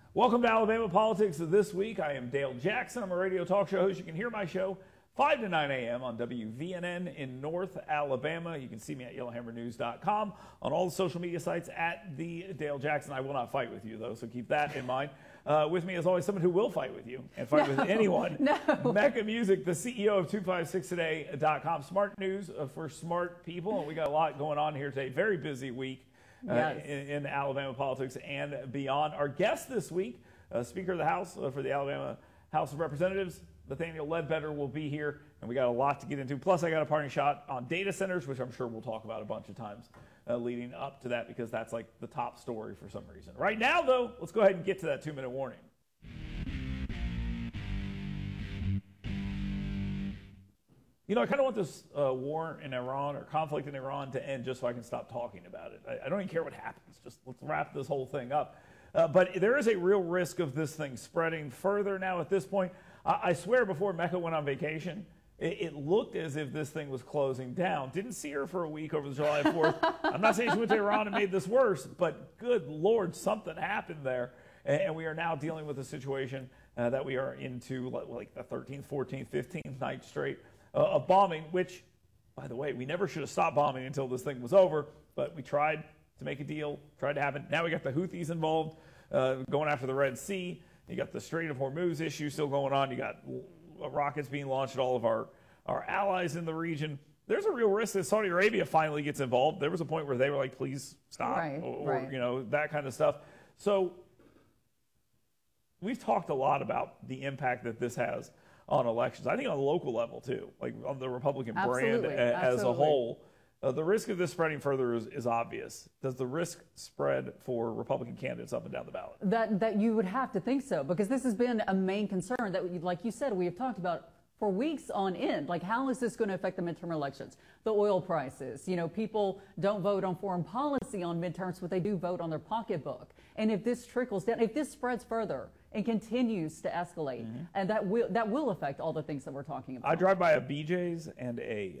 Welcome to Alabama Politics this week. I am Dale Jackson. I'm a radio talk show host. You can hear my show 5 to 9 a.m. on WVNN in North Alabama. You can see me at YellowHammerNews.com, on all the social media sites at the Dale Jackson. I will not fight with you, though, so keep that in mind. With me, as always, someone who will fight with you and fight with anyone. Mecca Music, the CEO of 256today.com. Smart news for smart people, and we got a lot going on here today. Very busy week. In Alabama politics and beyond. Our guest this week, Speaker of the House for the Alabama House of Representatives, Nathaniel Ledbetter, will be here, and we got a lot to get into. Plus, I got a parting shot on data centers, which I'm sure we'll talk about a bunch of times leading up to that, because that's like the top story for some reason. Right now, though, let's go ahead and get to that 2-minute warning. You know, I kind of want this war in Iran or conflict in Iran to end just so I can stop talking about it. I don't even care what happens. Just let's wrap this whole thing up. But there is a real risk of this thing spreading further now at this point. I swear before Mecca went on vacation, it looked as if this thing was closing down. Didn't see her for a week over the July 4th. I'm not saying she went to Iran and made this worse, but good Lord, something happened there. And we are now dealing with a situation that we are into like the 13th, 14th, 15th night straight of bombing, which, by the way, we never should have stopped bombing until this thing was over, but we tried to make a deal, tried to happen. Now we got the Houthis involved, going after the Red Sea. You got the Strait of Hormuz issue still going on. You got rockets being launched at all of our allies in the region. There's a real risk that Saudi Arabia finally gets involved. There was a point where they were like, please stop, or you know, that kind of stuff. So we've talked a lot about the impact that this has on elections. I think on the local level, too, like on the Republican brand as a whole. The risk of this spreading further is obvious. Does the risk spread for Republican candidates up and down the ballot? That you would have to think so, because this has been a main concern that, like you said, we have talked about for weeks on end. Like, how is this going to affect the midterm elections? The oil prices. You know, people don't vote on foreign policy on midterms, but they do vote on their pocketbook. And if this trickles down, if this spreads further and continues to escalate, and that will affect all the things that we're talking about. I drive by a BJ's and a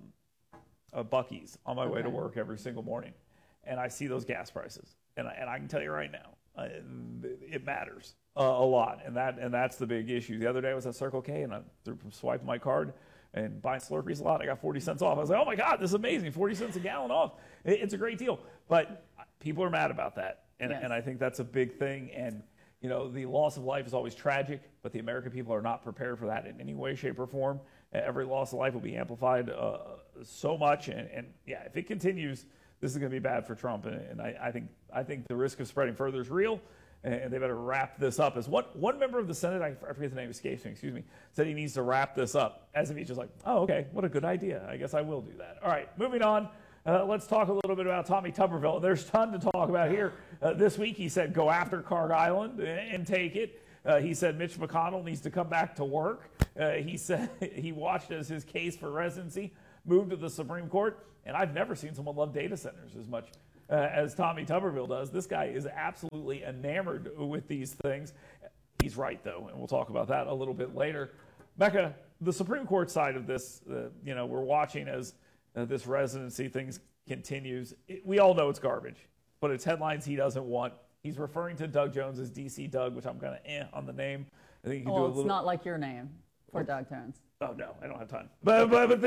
Buc-ee's on my way to work every single morning, and I see those gas prices, and I can tell you right now, it matters a lot, and that's the big issue. The other day I was at Circle K, and I swiped my card and buying Slurpees a lot. I got 40 cents off. I was like, oh my God, this is amazing! 40 cents a gallon off. It's a great deal, but people are mad about that, and I think that's a big thing. And you know, the loss of life is always tragic, but the American people are not prepared for that in any way, shape, or form. Every loss of life will be amplified so much, and yeah, if it continues, this is going to be bad for Trump. And I think the risk of spreading further is real, and they better wrap this up. As one member of the Senate, I forget the name, escapes me, excuse me, said he needs to wrap this up, as if he's just like, oh, okay, what a good idea. I guess I will do that. All right, moving on. Let's talk a little bit about Tommy Tuberville. There's a ton to talk about here. This week he said go after Carg Island and take it. He said Mitch McConnell needs to come back to work. He said he watched as his case for residency moved to the Supreme Court. And I've never seen someone love data centers as much as Tommy Tuberville does. This guy is absolutely enamored with these things. He's right, though, and we'll talk about that a little bit later. Mecca, the Supreme Court side of this, you know, we're watching as this residency thing continues. We all know it's garbage, but it's headlines he doesn't want. He's referring to Doug Jones as DC Doug, which I'm kind of on the name. I think you can do a little. It's not like your name for Doug Jones. Oh no, I don't have time. But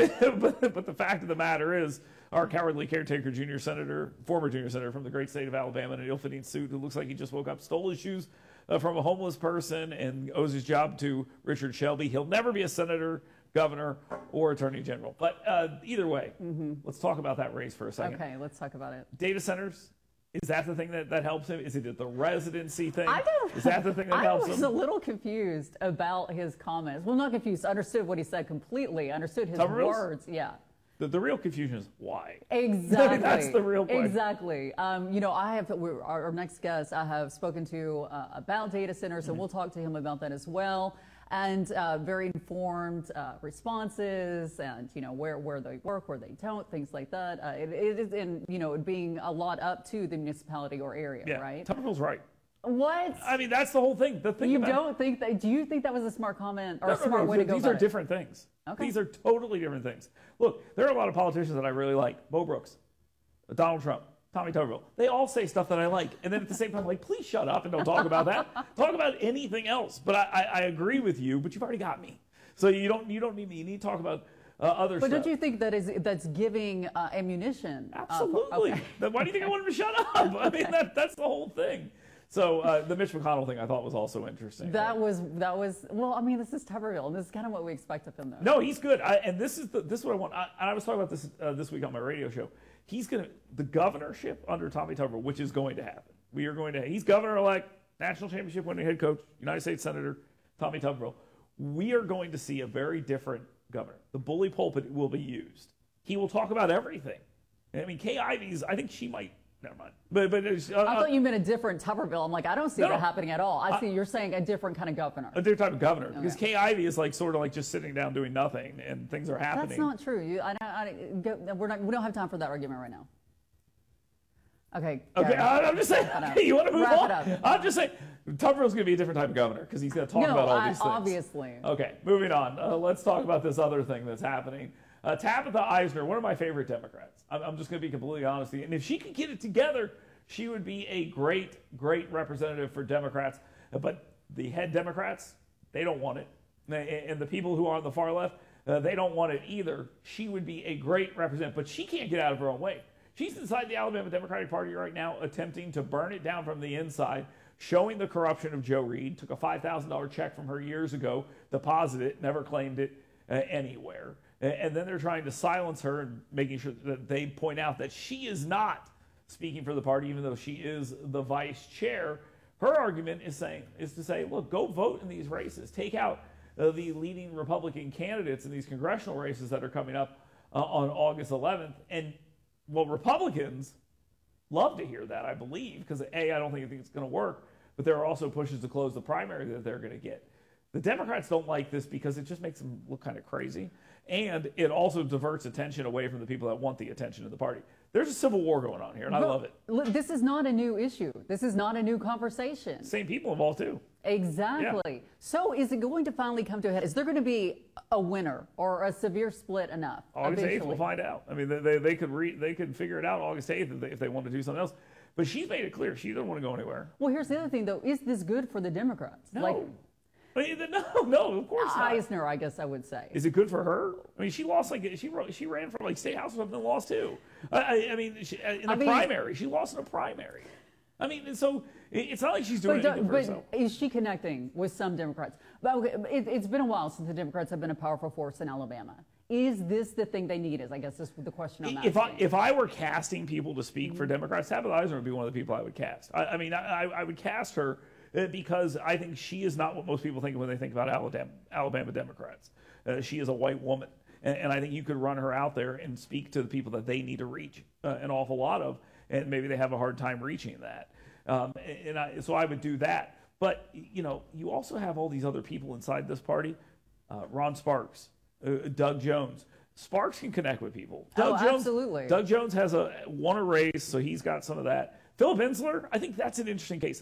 the fact of the matter is, our cowardly caretaker former junior senator from the great state of Alabama in an ill-fitting suit, who looks like he just woke up, stole his shoes from a homeless person, and owes his job to Richard Shelby. He'll never be a senator, governor, or attorney general. But either way, let's talk about that race for a second. Okay, let's talk about it. Data centers. Is that the thing that helps him? Is it the residency thing? Is that the thing that helps him? I was a little confused about his comments. Well, not confused. I understood what he said completely. I understood his words. Yeah. The real confusion is why. Exactly. That's the real point. Exactly. You know, our next guest I have spoken to about data centers, and we'll talk to him about that as well. And very informed responses, and you know where they work, where they don't, things like that. It is in being a lot up to the municipality or area, right? Tuberville's right. What? I mean, that's the whole thing. The thing you don't think that? Do you think that was a smart comment or a smart way to go? These are different things. Okay. These are totally different things. Look, there are a lot of politicians that I really like. Bo Brooks, Donald Trump, Tommy Tuberville. They all say stuff that I like. And then at the same time, I'm like, please shut up and don't talk about that. Talk about anything else. But I agree with you, but you've already got me. So you don't need me. You need to talk about other stuff. But don't you think that's giving ammunition? Absolutely. Okay. Then why do you think I want him to shut up? I mean, that's the whole thing. So the Mitch McConnell thing I thought was also interesting. That was well. I mean, this is Tuberville, and this is kind of what we expect of him, though. No, he's good. And this is what I want. I was talking about this week on my radio show. The governorship under Tommy Tuberville, which is going to happen. He's governor-elect, national championship winning head coach, United States Senator Tommy Tuberville. We are going to see a very different governor. The bully pulpit will be used. He will talk about everything. I mean, Kay Ivey's, I think she might, never mind. But I thought you meant a different Tuberville. I'm like, I don't see that happening at all. I see you're saying a different kind of governor. A different type of governor. Okay. Because Kay Ivey is like sort of like just sitting down doing nothing and things are happening. That's not true. We don't have time for that argument right now. Okay. Okay, I'm just saying, you want to move Wrap on? it up. I'm just saying, Tuberville's going to be a different type of governor because he's going to talk about all these things. Obviously. Okay, moving on. Let's talk about this other thing that's happening. Tabitha Eisner, one of my favorite Democrats. I'm just going to be completely honest with you. And if she could get it together, she would be a great, great representative for Democrats. But the head Democrats, they don't want it. And the people who are on the far left, they don't want it either. She would be a great representative, but she can't get out of her own way. She's inside the Alabama Democratic Party right now, attempting to burn it down from the inside, showing the corruption of Joe Reed. Took a $5,000 check from her years ago, deposited it, never claimed it anywhere. And then they're trying to silence her and making sure that they point out that she is not speaking for the party, even though she is the vice chair. Her argument is to say, look, go vote in these races. Take out the leading Republican candidates in these congressional races that are coming up on August 11th. And well, Republicans love to hear that, I believe, because I don't think it's going to work, but there are also pushes to close the primary that they're going to get. The Democrats don't like this because it just makes them look kind of crazy, and it also diverts attention away from the people that want the attention of the party. There's a civil war going on here, and I love it. This is not a new issue. This is not a new conversation. Same people involved, too. Exactly. Yeah. So is it going to finally come to a head? Is there going to be a winner or a severe split enough? August 8th, eventually? we'll find out. I mean, they could figure it out August 8th if they want to do something else. But she's made it clear she doesn't want to go anywhere. Well, here's the other thing, though. Is this good for the Democrats? No. No, of course not. Eisner, I guess I would say. Is it good for her? I mean, she lost she ran for like state house or something and lost too. I mean, in the primary, she lost in a primary. I mean, so it's not like she's doing anything for herself. But is she connecting with some Democrats? But okay, it's been a while since the Democrats have been a powerful force in Alabama. Is this the thing they need? I guess is the question I'm asking. If I were casting people to speak for Democrats, Tabitha Eisner would be one of the people I would cast. I mean, I would cast her because I think she is not what most people think when they think about Alabama Democrats. She is a white woman. And I think you could run her out there and speak to the people that they need to reach an awful lot of, and maybe they have a hard time reaching that. So I would do that. But, you also have all these other people inside this party. Ron Sparks, Doug Jones. Sparks can connect with people. Absolutely. Doug Jones has won a race, so he's got some of that. Philip Insler, I think that's an interesting case.